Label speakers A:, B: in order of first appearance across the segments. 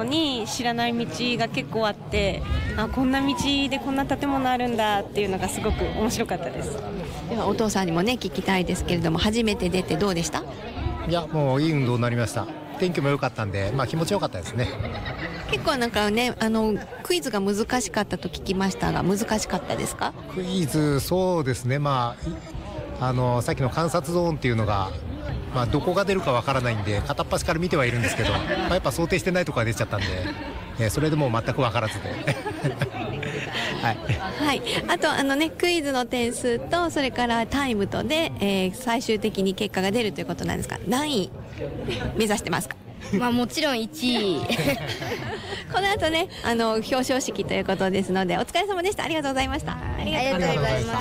A: ろに知らない道が結構あって、こんな道でこんな建物あるんだっていうのがすごく面白かったです。
B: ではお父さんにもね聞きたいですけれども、初めて出てどうでした？
C: いや、もういい運動になりました。天気も良かったんで、気持ちよかったですね。
B: 結構なんかね、クイズが難しかったと聞きましたが、難しかったですか？
C: クイズ、そうですね、さっきの観察ゾーンっていうのが、どこが出るかわからないんで片っ端から見てはいるんですけど、やっぱ想定してないところが出ちゃったんで、それでもう全く分からずではい、
B: はい、あとクイズの点数とそれからタイムとで、最終的に結果が出るということなんですが、何位目指してますか？
D: もちろん1位
B: この後ね表彰式ということですので、お疲れ様でした。ありがとうございました。
D: ありがとうございました。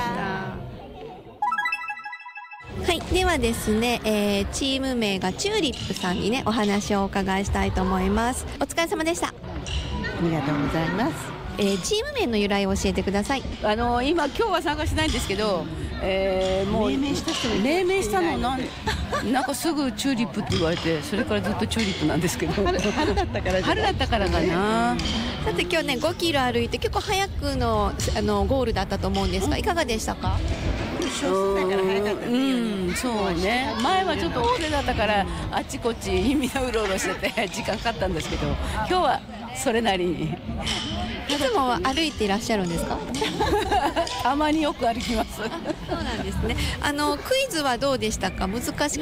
B: はい、ではですね、チーム名がチューリップさんにねお話をお伺いしたいと思います。お疲れ様でした。
E: ありがとうございます。
B: チーム名の由来を教えてください。
F: 今日は参加しないんですけど、もう命名したのなんかすぐチューリップって言われて、それからずっとチューリップなんですけど春だったからかな。
B: さて今日ね5キロ歩いて結構早くのゴールだったと思うんですが、いかがでしたか？
F: そうね、前はちょっと大手だったからあっちこっちみんなうろうろしてて時間かかったんですけど、今日はそれなりに。
B: いつもは歩いていらっしゃるんですか？
F: たまによく歩きます。
B: そうなんですね。クイズはどうでしたか？難しかった？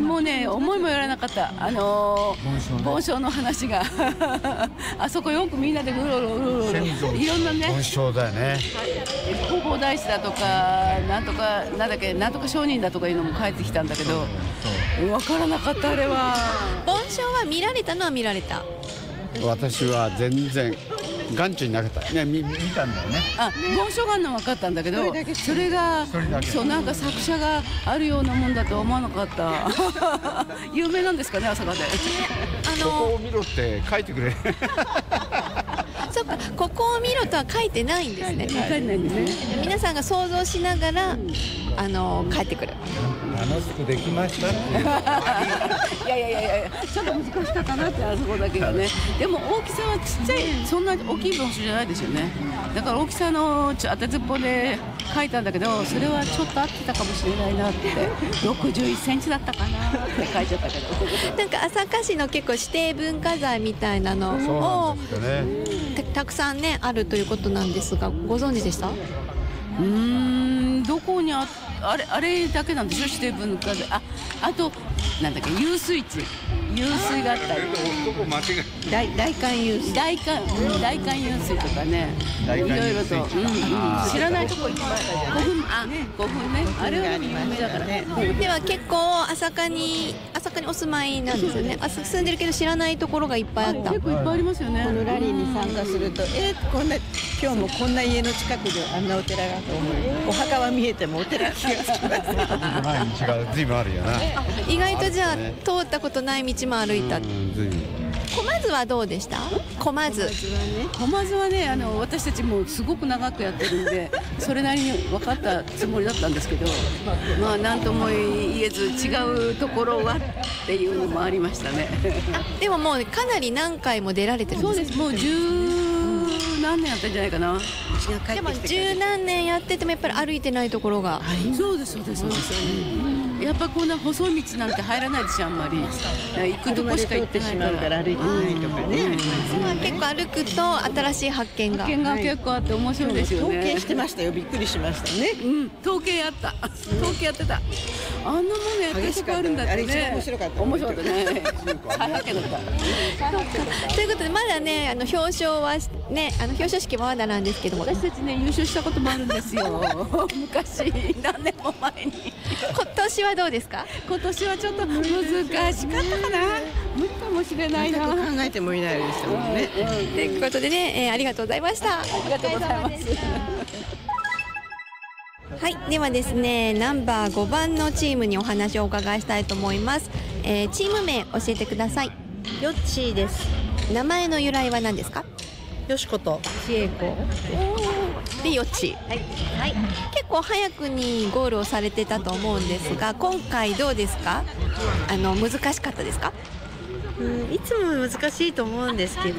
F: もうね、思いもよらなかった。盆栽の話があそこよくみんなでうろうろいろんなね、
C: 盆栽だよね。
F: 弘法大師だとかなんとか商人だとかいうのも帰ってきたんだけど、分からなかったあれは。
B: 盆栽は見られたのは見られた？
G: 私は全然眼中になかったね、見たんだよね。
F: 盆栽があるのは分かったんだけど、それがそうなんか作者があるようなもんだとは思わなかった。有名なんですかね、朝霞で。
G: ここを見ろって書いてくれ。
B: そっか、ここを見ろとは書いてないんですね。
F: 書いてないんですね。
B: 皆さんが想像しながら帰ってくる。
C: 楽しくできましたっていう。
F: いやちょっと難しかったなって、あそこだけがね。でも大きさはちっちゃい、そんな大きい盆栽じゃないですよね。だから大きさの当てずっぽで書いたんだけど、それはちょっと合ってたかもしれないなって。61センチだったかなって書いちゃったけど。
B: なんか朝霞市の結構指定文化財みたいなのをたくさんねあるということなんですが、ご存知でした？
F: どこにあれだけなんでしょ、指定文化財。あとなんだっけ、遊水地、遊水があったり、大寒遊水、大寒遊水とかね、いろいろと、知らないとこいっぱいある。5分ね、あれは有名だからね。
B: では結構朝霞にお住まいなんですよね。住んでるけど知らないところがいっぱいあった。
F: 結構いっぱいありますよね。
E: このラリーに参加すると、今日もこんな家の近くであんなお寺がと思う。お墓は見えてもお寺は気がつきます。
G: 毎日が随分あるよな。
B: 意外とじゃあ通ったことない道も歩いた。駒津はどうでした？駒津
F: はね、私たちもすごく長くやってるんでそれなりに分かったつもりだったんですけど、何とも言えず違うところはっていうのもありましたね。
B: でももうかなり何回も出られてるんです。
F: そうです、もう十何年やったんじゃないかな。
B: でも十何年やっててもやっぱり歩いてないところが。
F: そうです。やっぱこんな細い道なんて入らないでしょ、あんまり。行くとこしか行ってないから
E: 歩いてないとかね。
B: 結構歩くと新しい発見が
F: 結構あって面白いですよね。
E: 統計してましたよ、びっくりしましたね。
F: 統計やってた。あんなものやってるとこあるんだってね。
E: あれ一番面白かった。
F: 面白かったね。再発見だった。
B: ということでまだね表彰式もまだなんですけども、
F: 私たちね優勝したこともあるんですよ。昔何年も前に。
B: 今年はどうですか？
F: 今年はちょっと難しかったかな。無理かもしれないな。
E: 考えてもいないですよね。
B: ということでね、ありがとうございました。
F: ありがとうございます。
B: はい、ではですね、ナンバー5番のチームにお話をお伺いしたいと思います。チーム名教えてください。
E: ヨッチーです。
B: 名前の由来は何ですか？
E: よしことちえこ
B: でヨッチー、はい、結構早くにゴールをされてたと思うんですが、今回どうですか？難しかったですか？
E: いつも難しいと思うんですけど、